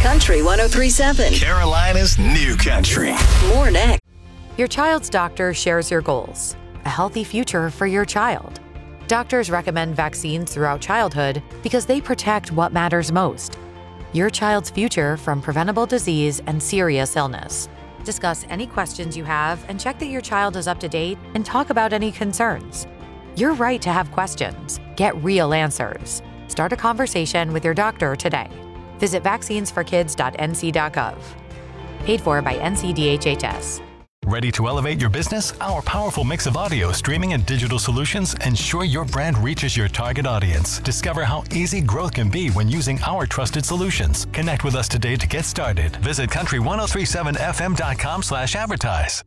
Country 103.7. Carolina's new country. More next. Your child's doctor shares your goals. A healthy future for your child. Doctors recommend vaccines throughout childhood because they protect what matters most. Your child's future from preventable disease and serious illness. Discuss any questions you have and check that your child is up to date and talk about any concerns. You're right to have questions. Get real answers. Start a conversation with your doctor today. Visit vaccinesforkids.nc.gov. Paid for by NCDHHS. Ready to elevate your business? Our powerful mix of audio, streaming, and digital solutions ensure your brand reaches your target audience. Discover how easy growth can be when using our trusted solutions. Connect with us today to get started. Visit country1037fm.com/advertise.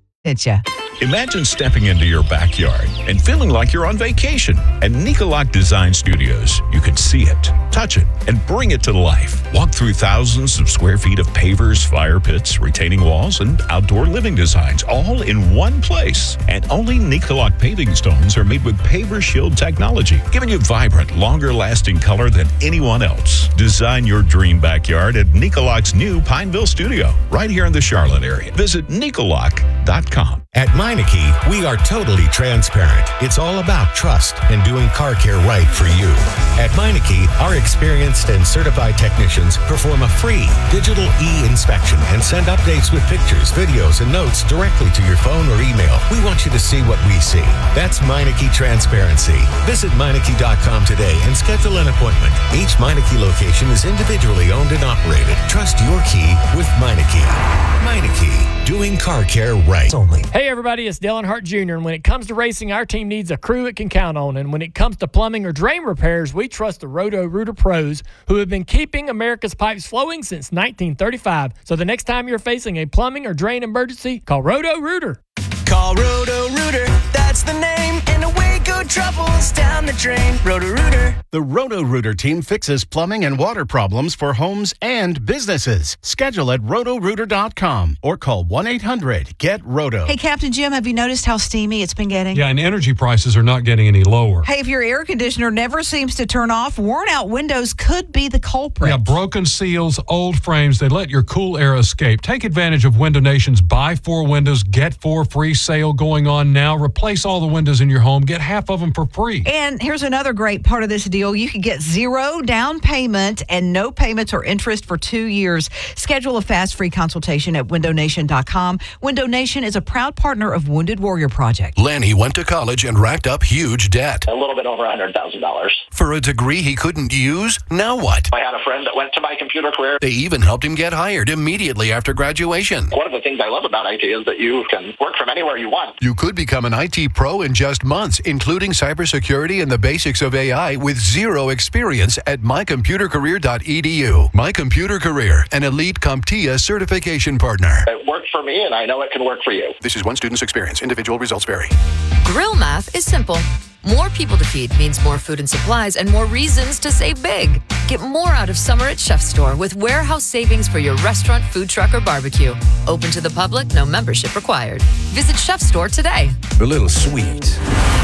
Imagine stepping into your backyard and feeling like you're on vacation. At Nicolak Design Studios, you can see it, touch it, and bring it to life. Walk through thousands of square feet of pavers, fire pits, retaining walls, and outdoor living designs, all in one place. And only Nicolak paving stones are made with Paver Shield technology, giving you vibrant, longer-lasting color than anyone else. Design your dream backyard at Nicolak's new Pineville studio, right here in the Charlotte area. Visit Nicolak.com. At Meineke, we are totally transparent. It's all about trust and doing car care right for you. At Meineke, our experienced and certified technicians perform a free digital e-inspection and send updates with pictures, videos, and notes directly to your phone or email. We want you to see what we see. That's Meineke Transparency. Visit Meineke.com today and schedule an appointment. Each Meineke location is individually owned and operated. Trust your key with Meineke. Meineke, doing car care right only. Hey everybody, it's Dale Earnhardt Jr. And when it comes to racing, our team needs a crew it can count on. And when it comes to plumbing or drain repairs, we trust the Roto-Rooter pros who have been keeping America's pipes flowing since 1935. So the next time you're facing a plumbing or drain emergency, call Roto-Rooter. Call Roto-Rooter, that's the name, and away go troubles down the drain. Roto-Rooter. The Roto-Rooter team fixes plumbing and water problems for homes and businesses. Schedule at rotorooter.com or call 1-800-GET-ROTO. Hey, Captain Jim, have you noticed how steamy it's been getting? Yeah, and energy prices are not getting any lower. Hey, if your air conditioner never seems to turn off, worn-out windows could be the culprit. Yeah, broken seals, old frames, they let your cool air escape. Take advantage of Window Nation's Buy 4 Windows, Get 4 Free sale going on now. Replace all the windows in your home. Get half of them for free. And here's another great part of this deal. You can get 0 down payment and no payments or interest for 2 years. Schedule a fast free consultation at windownation.com. Window Nation is a proud partner of Wounded Warrior Project. Lanny went to college and racked up huge debt. A little bit over $100,000. For a degree he couldn't use? Now what? I had a friend that went to My Computer Career. They even helped him get hired immediately after graduation. One of the things I love about IT is that you can work from anywhere you want. You could become an IT pro in just months, including cybersecurity and the basics of AI with 0 experience at mycomputercareer.edu. My Computer Career, an elite CompTIA certification partner. It worked for me, and I know it can work for you. This is one student's experience. Individual results vary. Grill math is simple. More people to feed means more food and supplies and more reasons to save big. Get more out of summer at Chef Store with warehouse savings for your restaurant, food truck, or barbecue. Open to the public, no membership required. Visit Chef Store today. A little sweet,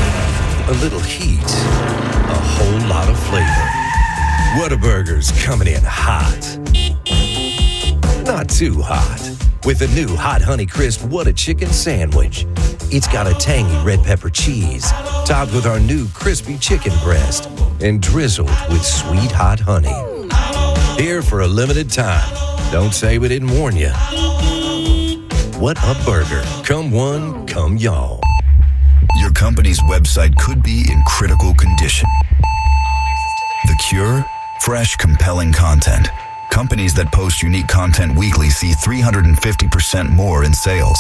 a little heat, a whole lot of flavor. Whataburger's coming in hot. Not too hot. With the new Hot Honey Crisp Whata Chicken Sandwich. It's got a tangy red pepper cheese, topped with our new crispy chicken breast, and drizzled with sweet hot honey. Here for a limited time. Don't say we didn't warn you. What a burger. Come one, come y'all. Your company's website could be in critical condition. The cure? Fresh, compelling content. Companies that post unique content weekly see 350% more in sales.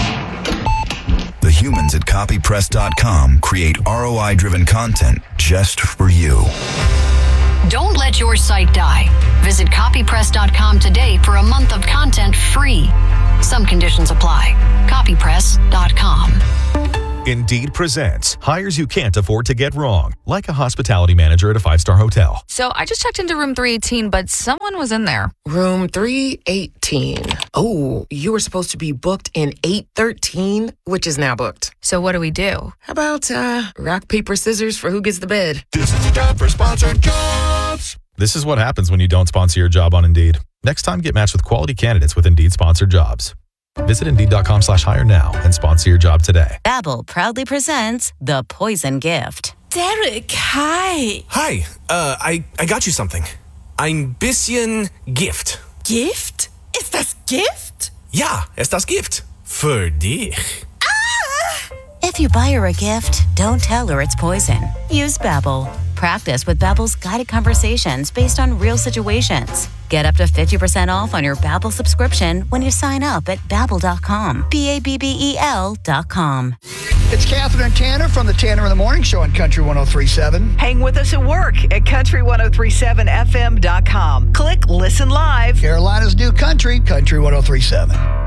The humans at copypress.com create ROI-driven content just for you. Don't let your site die. Visit copypress.com today for a month of content free. Some conditions apply. Copypress.com. Indeed presents hires you can't afford to get wrong, like a hospitality manager at a 5-star hotel. So I just checked into room 318, but someone was in there. Room 318. Oh, you were supposed to be booked in 813, which is now booked. So what do we do? How about rock, paper, scissors for who gets the bed? This is the job for Sponsored Jobs. This is what happens when you don't sponsor your job on Indeed. Next time, get matched with quality candidates with Indeed-sponsored jobs. Visit Indeed.com/hire now and sponsor your job today. Babbel proudly presents The Poison Gift. Derek, hi. Hi, I got you something. Ein bisschen Gift. Gift? Ist das Gift? Ja, ist das Gift. Für dich. If you buy her a gift, don't tell her it's poison. Use Babbel. Practice with Babbel's guided conversations based on real situations. Get up to 50% off on your Babbel subscription when you sign up at Babbel.com. Babbel.com. It's Catherine and Tanner from the Tanner in the Morning Show on Country 103.7. Hang with us at work at Country1037FM.com. Click Listen Live. Carolina's new country, Country 103.7.